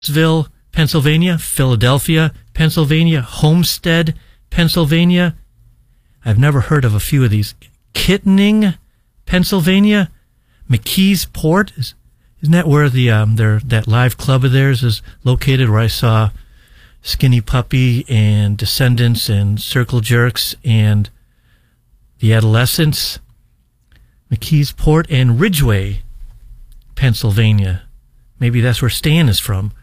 Wilkesville, Pennsylvania, Philadelphia, Pennsylvania, Homestead, Pennsylvania. I've never heard of a few of these. Kittening, Pennsylvania, McKeesport. Isn't that where that live club of theirs is located, where I saw Skinny Puppy and Descendants and Circle Jerks and The Adolescents? McKeesport and Ridgeway, Pennsylvania. Maybe that's where Stan is from.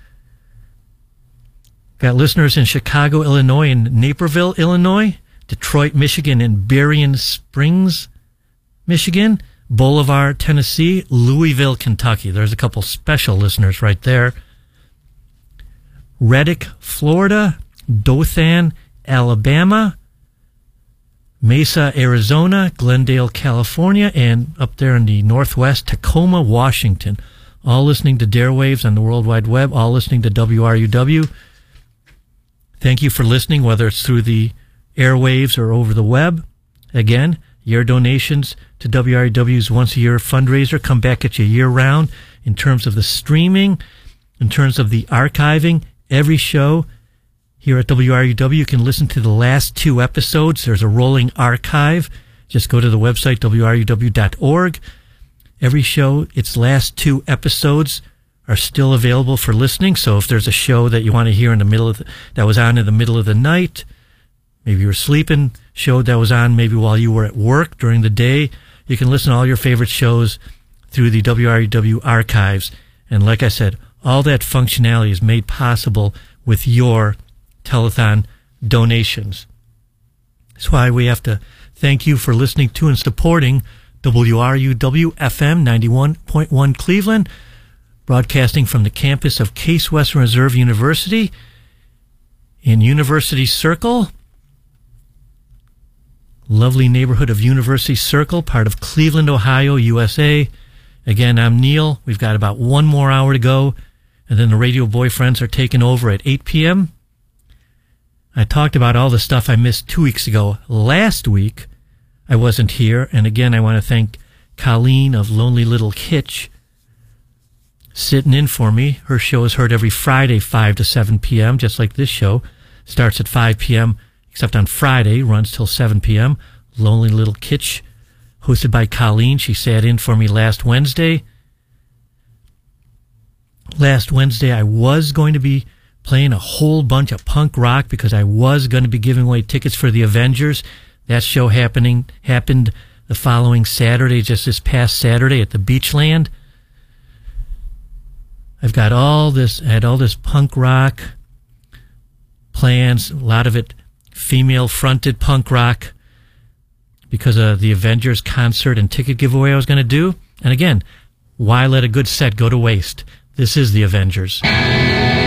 Got listeners in Chicago, Illinois, and Naperville, Illinois, Detroit, Michigan, and Berrien Springs, Michigan, Bolivar, Tennessee, Louisville, Kentucky. There's a couple special listeners right there. Reddick, Florida, Dothan, Alabama, Mesa, Arizona, Glendale, California, and up there in the Northwest, Tacoma, Washington. All listening to Dare Waves on the World Wide Web, all listening to WRUW. Thank you for listening, whether it's through the airwaves or over the web. Again, your donations to WRUW's once-a-year fundraiser come back at you year-round in terms of the streaming, in terms of the archiving. Every show here at WRUW, you can listen to the last 2 episodes. There's a rolling archive. Just go to the website, WRUW.org. Every show, its last 2 episodes are still available for listening. So if there's a show that you want to hear in the middle of that was on in the middle of the night, maybe you were sleeping, show that was on maybe while you were at work during the day, you can listen to all your favorite shows through the WRUW archives. And like I said, all that functionality is made possible with your telethon donations. That's why we have to thank you for listening to and supporting WRUW FM 91.1 Cleveland, broadcasting from the campus of Case Western Reserve University in University Circle. Lovely neighborhood of University Circle, part of Cleveland, Ohio, USA. Again, I'm Neil. We've got about 1 more hour to go, and then the Radio Boyfriends are taking over at 8 p.m. I talked about all the stuff I missed 2 weeks ago. Last week, I wasn't here, and again, I want to thank Colleen of Lonely Little Hitch sitting in for me. Her show is heard every Friday, 5 to 7 p.m., just like this show. Starts at 5 p.m., except on Friday, runs till 7 p.m. Lonely Little Kitsch, hosted by Colleen. She sat in for me last Wednesday. Last Wednesday, I was going to be playing a whole bunch of punk rock because I was going to be giving away tickets for the Avengers. That show happened the following Saturday, just this past Saturday at the Beachland. I had all this punk rock plans, a lot of it female-fronted punk rock because of the Avengers concert and ticket giveaway I was going to do. And again, why let a good set go to waste? This is the Avengers.